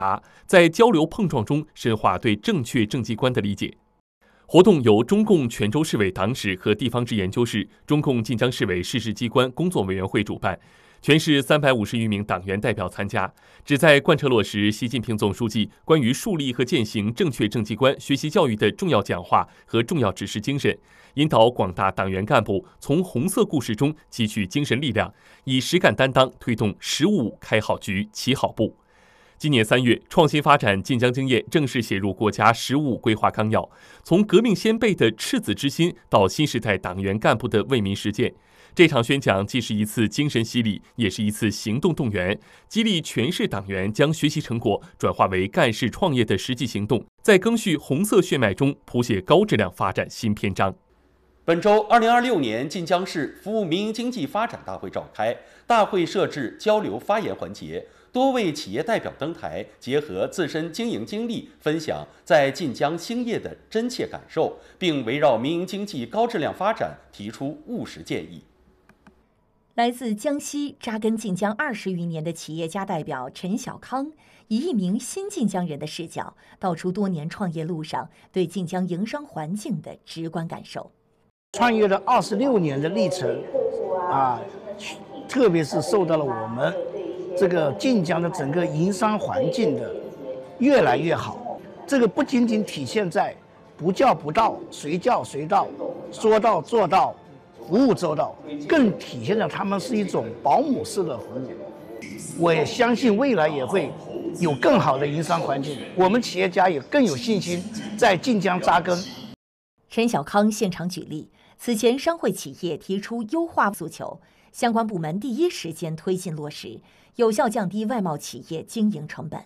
在交流碰撞中深化对正确政绩观的理解。活动由中共泉州市委党史和地方志研究室、中共晋江市委市直机关工作委员会主办，全市350余名党员代表参加，旨在贯彻落实习近平总书记关于树立和践行正确政绩观学习教育的重要讲话和重要指示精神，引导广大党员干部从红色故事中汲取精神力量，以实干担当推动15开好局、起好步。今年3月，创新发展晋江经验正式写入国家15规划纲要，从革命先辈的赤子之心到新时代党员干部的为民实践。这场宣讲既是一次精神洗礼，也是一次行动动员，激励全市党员将学习成果转化为干事创业的实际行动，在赓续红色血脉中谱写高质量发展新篇章。 本周2026年晋江市服务民营经济发展大会召开，大会设置交流发言环节，多位企业代表登台，结合自身经营经历，分享在晋江兴业的真切感受，并围绕民营经济高质量发展提出务实建议。 来自江西扎根晋江20余年的企业家代表陈小康，以一名新晋江人的视角，道出多年创业路上对晋江营商环境的直观感受。 创业了26年的历程，特别是受到了我们这个晋江的整个营商环境的越来越好。这个不仅仅体现在不叫不到，随叫随到，说到做到，服务周到，更体现了他们是一种保姆式的服务。我也相信未来也会有更好的营商环境，我们企业家也更有信心在晋江扎根。 陈小康现场举例，此前商会企业提出优化诉求，相关部门第一时间推进落实，有效降低外贸企业经营成本。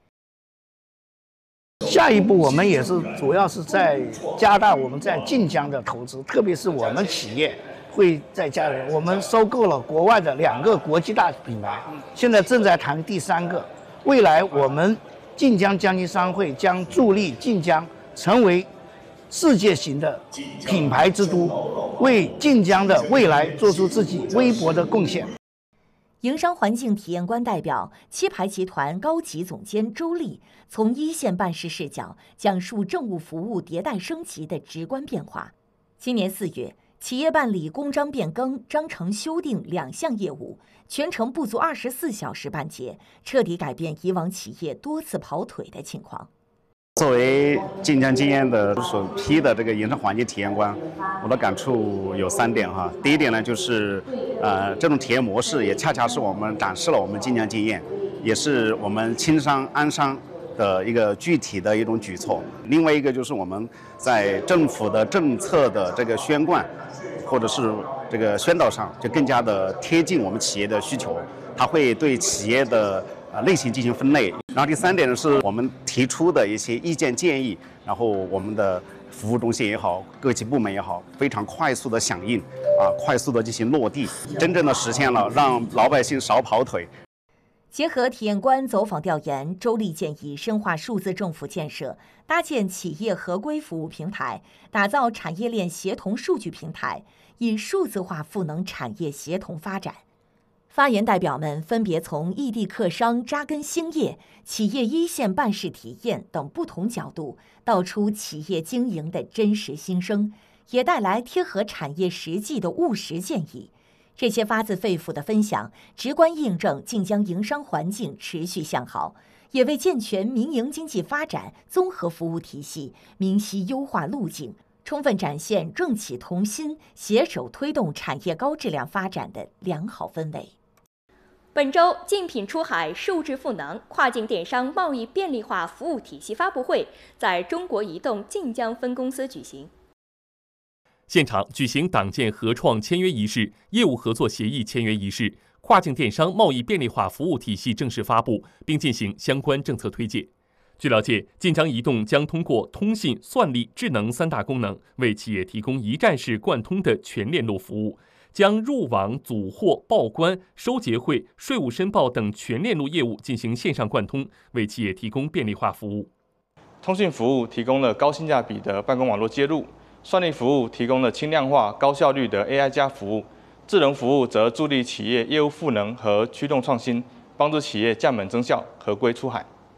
下一步我们也是主要是在加大我们在晋江的投资，特别是我们企业会在加大。我们收购了国外的2个国际大品牌，现在正在谈第3个。未来我们晋江江津商会将助力晋江成为世界型的品牌之都，为晋江的未来做出自己微薄的贡献。 营商环境体验官代表七牌集团高级总监周丽从一线办事视角讲述政务服务迭代升级的直观变化。今年4月，企业办理公章变更、章程修订2项业务，全程不足24小时办结，彻底改变以往企业多次跑腿的情况。 作为晋江经验的首批的这个营商环境体验官，我的感触有3点哈。第一点呢，就是这种体验模式也恰恰是我们展示了我们晋江经验，也是我们轻商安商的一个具体的一种举措。另外一个就是我们在政府的政策的这个宣贯或者是这个宣导上，就更加的贴近我们企业的需求，它会对企业的类型进行分类。然后第3点呢，是我们提出的一些意见建议，然后我们的服务中心也好，各级部门也好，非常快速的响应，快速的进行落地，真正的实现了让老百姓少跑腿。 结合体验官走访调研，周丽建议深化数字政府建设，搭建企业合规服务平台，打造产业链协同数据平台，以数字化赋能产业协同发展。发言代表们分别从异地客商扎根兴业、企业一线办事体验等不同角度，道出企业经营的真实心声，也带来贴合产业实际的务实建议。这些发自肺腑的分享，直观印证晋江营商环境持续向好，也为健全民营经济发展综合服务体系明晰优化路径，充分展现政企同心、携手推动产业高质量发展的良好氛围。 本周竞品出海、数字赋能、跨境电商贸易便利化服务体系发布会在中国移动晋江分公司举行。 现场举行党建合创签约仪式、业务合作协议签约仪式、跨境电商贸易便利化服务体系正式发布，并进行相关政策推介。据了解，晋江移动将通过通信、算力、智能3大功能，为企业提供一站式贯通的全链路服务，将入网、组货、报关、收结汇、税务申报等全链路业务进行线上贯通，为企业提供便利化服务。 通讯服务提供了高性价比的办公网络接入，算力服务提供了轻量化、高效率的 AI 加服务，智能服务则助力企业业务赋能和驱动创新，帮助企业降本增效、合规出海。